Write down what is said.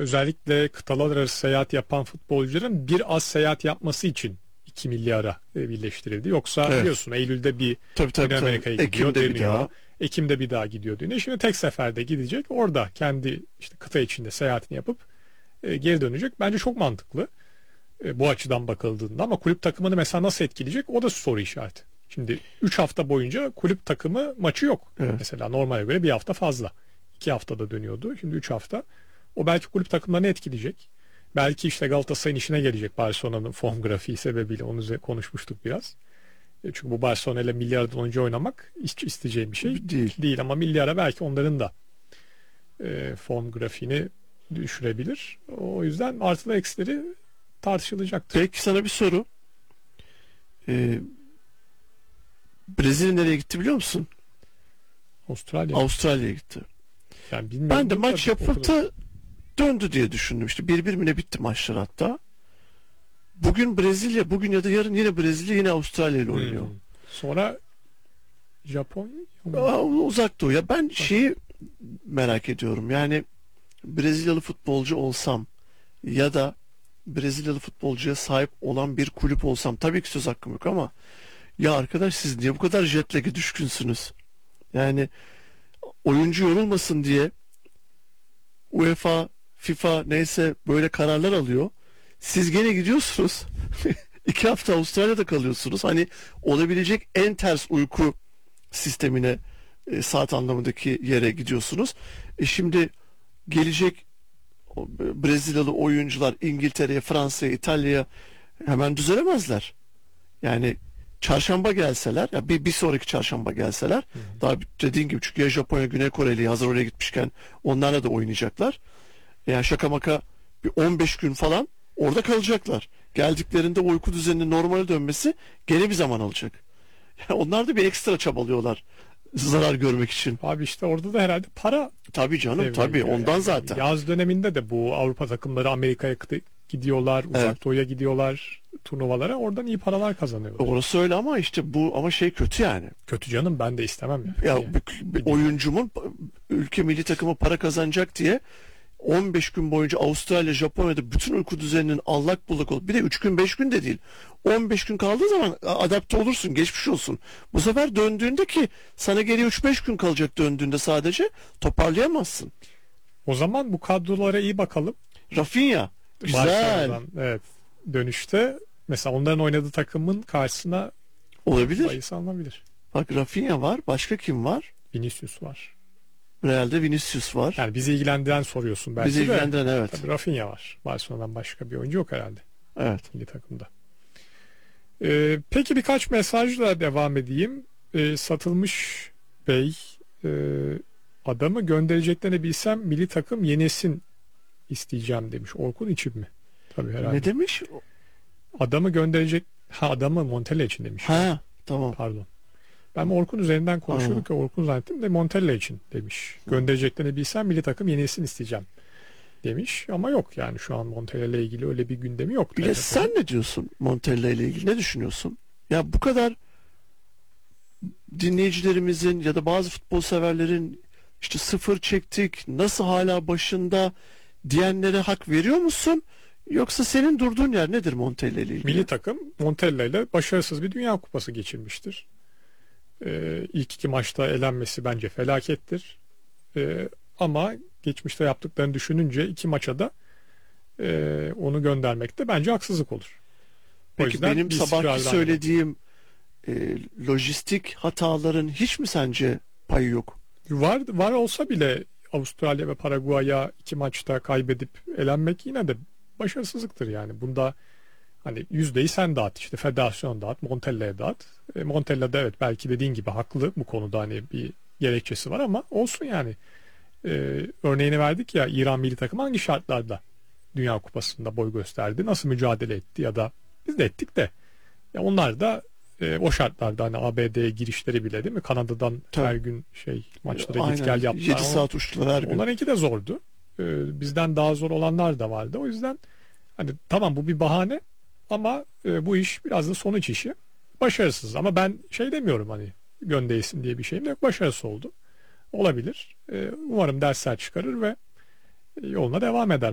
özellikle kıtalar arası seyahat yapan futbolcuların bir az seyahat yapması için 2 milyara birleştirildi. Yoksa Evet. biliyorsun Eylül'de bir Güney Amerika'ya gidiyor, Ekim'de bir dönüyor. daha. Ekim'de bir daha gidiyor, dönüyor. Şimdi tek seferde gidecek. Orada kendi işte kıta içinde seyahatini yapıp geri dönecek. Bence çok mantıklı bu açıdan bakıldığında, ama kulüp takımını mesela nasıl etkileyecek, o da soru işareti. Şimdi 3 hafta boyunca kulüp takımı maçı yok. Evet. Mesela normale göre bir hafta fazla. 2 haftada dönüyordu. Şimdi 3 hafta. O belki kulüp takımlarını etkileyecek. Belki işte Galatasaray'ın işine gelecek Barcelona'nın form grafiği sebebiyle. Onu konuşmuştuk biraz. Çünkü bu Barcelona ile milyardan önce oynamak hiç isteyeceğim bir şey değil. Ama milyara belki onların da form grafiğini düşürebilir. O yüzden artılı eksileri tartışılacaktır. Peki sana bir soru. Brezilya nereye gitti biliyor musun? Avustralya'ya gitti. Yani bilmiyorum, ben de maç yapıp da döndü diye düşündüm. İşte 1-1 mi ne bitti maçlar hatta. Bugün Brezilya, bugün ya da yarın yine Brezilya, yine Avustralya ile oynuyor. Sonra Japonya Uzak Doğu. Ya ben şeyi merak ediyorum. Yani Brezilyalı futbolcu olsam ya da Brezilyalı futbolcuya sahip olan bir kulüp olsam, tabii ki söz hakkım yok ama ya arkadaş, siz niye bu kadar jet lag'e düşkünsünüz? Yani oyuncu yorulmasın diye UEFA, FIFA neyse böyle kararlar alıyor. Siz gene gidiyorsunuz. 2 hafta Avustralya'da kalıyorsunuz. Hani olabilecek en ters uyku sistemine, saat anlamındaki yere gidiyorsunuz. Şimdi gelecek Brezilyalı oyuncular İngiltere'ye, Fransa'ya, İtalya'ya hemen düzelemezler. Yani çarşamba gelseler, ya bir sonraki çarşamba gelseler, daha dediğin gibi, çünkü ya Japonya, Güney Kore'li hazır oraya gitmişken onlarla da oynayacaklar. Yani şaka maka bir 15 gün falan orada kalacaklar. Geldiklerinde uyku düzeninin normale dönmesi gene bir zaman alacak. Yani onlar da bir ekstra çabalıyorlar zarar görmek için. Abi işte orada da herhalde para. Tabii canım, tabii ondan yani. zaten. Yaz döneminde de bu Avrupa takımları Amerika'ya gidiyorlar, Uzak Doğu'ya gidiyorlar turnuvalara, oradan iyi paralar kazanıyorlar. Orası öyle ama işte bu, ama şey kötü yani. Kötü canım, ben de istemem ya. Ya oyuncumun ülke milli takımı para kazanacak diye 15 gün boyunca Avustralya, Japonya'da bütün uyku düzeninin allak bullak olup, bir de 3 gün 5 gün de değil, 15 gün kaldığı zaman adapte olursun, geçmiş olsun. Bu sefer döndüğünde, ki sana geriye 3-5 gün kalacak, döndüğünde sadece toparlayamazsın. O zaman bu kadrolara iyi bakalım. Rafinha güzel. Evet, dönüşte mesela onların oynadığı takımın karşısına olabilir. Bayısı alınabilir. Bak, Rafinha var, başka kim var? Vinicius var. Real'de Vinicius var. Yani bizi ilgilendiren soruyorsun belki. Bizi ilgilendiren, evet. Tabii Rafinha var. Barcelona'dan başka bir oyuncu yok herhalde. Evet. Milli takımda. Peki birkaç mesajla devam edeyim. Satılmış Bey, adamı göndereceklerini bilsem milli takım yenesin isteyeceğim demiş. Orkun için mi? Tabii herhalde. Ne demiş? Adamı gönderecek. Adamı Montella için demiş. Tamam. Pardon. Ben Orkun üzerinden konuşuyorduk ya, Orkun zannettim de Montella için demiş. Göndereceklerini bilsem milli takım yenisini isteyeceğim demiş. Ama yok yani, şu an Montella ile ilgili öyle bir gündemi yok. Ya sen ne diyorsun Montella ile ilgili? Ne düşünüyorsun? Ya bu kadar dinleyicilerimizin ya da bazı futbol severlerin işte sıfır çektik, nasıl hala başında diyenlere hak veriyor musun? Yoksa senin durduğun yer nedir Montella ile ilgili? Milli takım Montella ile başarısız bir Dünya Kupası geçirmiştir. İlk 2 maçta elenmesi bence felakettir. Ama geçmişte yaptıklarını düşününce 2 maça da onu göndermekte bence haksızlık olur. Peki benim sabahki söylediğim lojistik hataların hiç mi sence payı yok? Var olsa bile Avustralya ve Paraguay'a 2 maçta kaybedip elenmek yine de başarısızlıktır yani. Bunda hani yüzdeyi sen dağıt, işte federasyon dağıt, Montella'ya dağıt. Montella da evet belki dediğin gibi haklı bu konuda, hani bir gerekçesi var ama olsun yani. Örneğini verdik ya, İran milli takımı hangi şartlarda Dünya Kupası'nda boy gösterdi, nasıl mücadele etti, ya da biz de ettik de ya onlar da o şartlarda, hani ABD'ye girişleri bile, değil mi? Kanada'dan her gün maçlara git gel yaptılar. 7 saat uçtular her gün. Onlarınki de zordu. Bizden daha zor olanlar da vardı. O yüzden hani tamam, bu bir bahane ama bu iş biraz da sonuç işi. Başarısız, ama ben demiyorum, hani gönderilsin diye bir şeyim de yok. Başarısız oldu. Olabilir. Umarım dersler çıkarır ve yoluna devam eder.